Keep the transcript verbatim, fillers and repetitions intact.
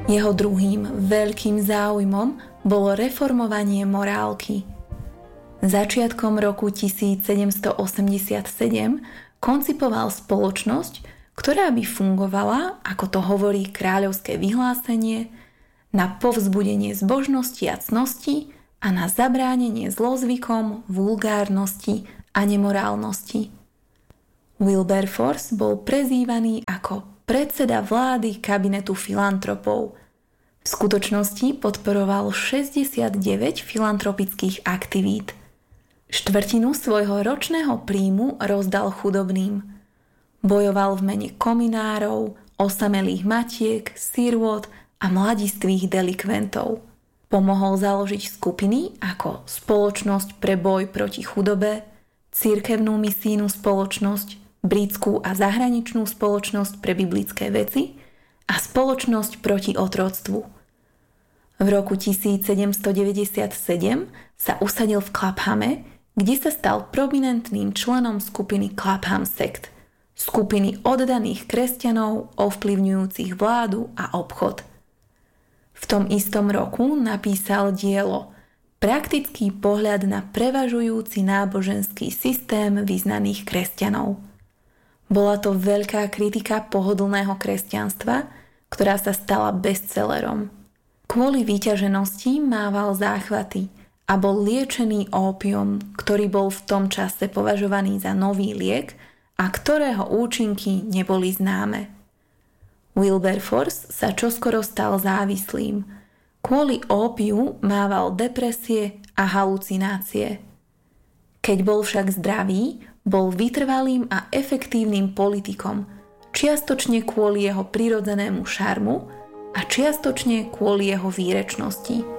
Jeho druhým veľkým záujmom bolo reformovanie morálky. Začiatkom roku tisícsedemstoosemdesiatsedem koncipoval spoločnosť, ktorá by fungovala, ako to hovorí kráľovské vyhlásenie, na povzbudenie zbožnosti a cnosti a na zabránenie zlozvykom, vulgárnosti a nemorálnosti. Wilberforce bol prezývaný ako predseda vlády kabinetu filantropov. V skutočnosti podporoval šesťdesiatdeväť filantropických aktivít. Štvrtinu svojho ročného príjmu rozdal chudobným. Bojoval v mene kominárov, osamelých matiek, sirôt a mladistvých delikventov. Pomohol založiť skupiny ako Spoločnosť pre boj proti chudobe, Cirkevnú misijnú spoločnosť, Britskú a zahraničnú spoločnosť pre biblické veci a Spoločnosť proti otroctvu. V roku tisícsedemstodeväťdesiatsedem sa usadil v Claphame, kde sa stal prominentným členom skupiny Clapham Sect, skupiny oddaných kresťanov ovplyvňujúcich vládu a obchod. V tom istom roku napísal dielo Praktický pohľad na prevažujúci náboženský systém vyznaných kresťanov. Bola to veľká kritika pohodlného kresťanstva, ktorá sa stala bestsellerom. Kvôli vyťaženosti mával záchvaty a bol liečený ópium, ktorý bol v tom čase považovaný za nový liek a ktorého účinky neboli známe. Wilberforce sa čoskoro stal závislým. Kvôli ópiu mával depresie a halucinácie. Keď bol však zdravý, bol vytrvalým a efektívnym politikom, čiastočne kvôli jeho prirodzenému šarmu a čiastočne kvôli jeho výrečnosti.